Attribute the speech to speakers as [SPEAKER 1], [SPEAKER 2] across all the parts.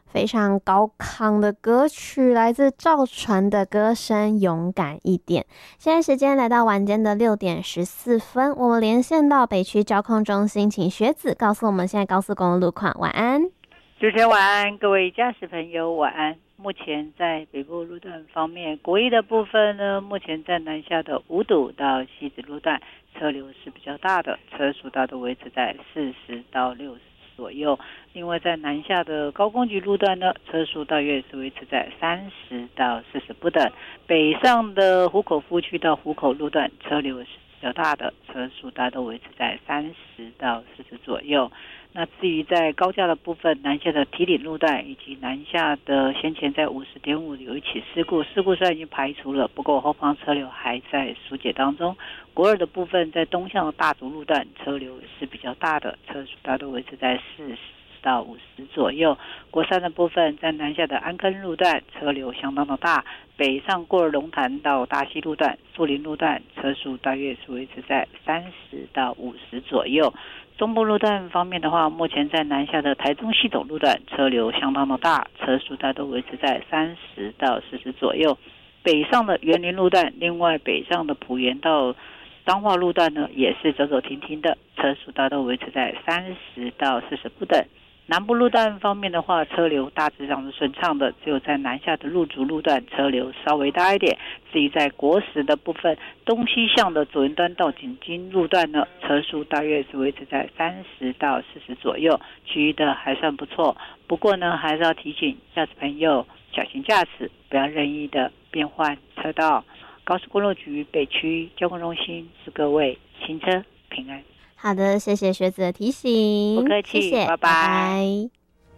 [SPEAKER 1] 非常高亢的歌曲，来自赵传的歌声《勇敢一点》。现在时间来到晚间的6:14，我们连线到北区交控中心，请学子告诉我们现在高速公路路况。晚安，
[SPEAKER 2] 主持人晚安，各位驾驶朋友晚安。目前在北部路段方面，国一的部分呢，目前在南下的五堵到西子路段车流是比较大的，车速大都维持在40到60左右。另外在南下的高工局路段呢，车速大约是维持在30到40不等。北上的湖口夫区到湖口路段车流是比较大的，车速大都维持在30到40左右。那至于在高架的部分，南下的提领路段以及南下的先前在50.5有一起事故虽然已经排除了，不过后方车流还在疏解当中。国二的部分在东向的大竹路段车流是比较大的，车速大都维持在40到50左右。国三的部分在南下的安坑路段车流相当的大，北上过了龙潭到大溪路段、树林路段车速大约是维持在30到50左右。中部路段方面的话，目前在南下的台中系统路段车流相当的大，车速大都维持在30到40左右。北上的园林路段，另外北上的埔园到彰化路段呢，也是走走停停的，车速大都维持在30到40不等。南部路段方面的话，车流大致上是顺畅的，只有在南下的路竹路段车流稍微大一点。至于在国十的部分，东西向的左营端到景金路段呢，车速大约是维持在30到40左右，其余的还算不错。不过呢，还是要提醒驾驶朋友小心驾驶，不要任意的变换车道。高速公路局北区交通中心祝各位行车平安。
[SPEAKER 1] 好的，谢谢学子的提醒，
[SPEAKER 2] 不客气，
[SPEAKER 1] 谢谢，
[SPEAKER 2] 拜拜。
[SPEAKER 1] 拜拜。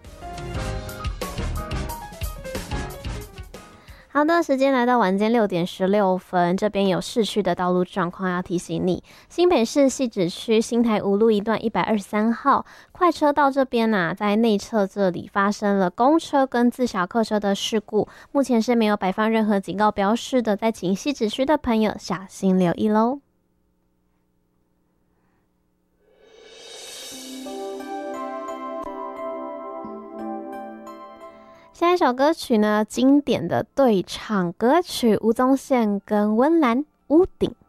[SPEAKER 1] 好的，时间来到晚间6:16，这边有市区的道路状况要提醒你。新北市汐止区新台五路一段123号快车道这边在内侧这里发生了公车跟自小客车的事故，目前是没有摆放任何警告标示的，再请汐止区的朋友小心留意咯。下一首歌曲呢，经典的对唱歌曲，吴宗宪跟温岚《屋顶》。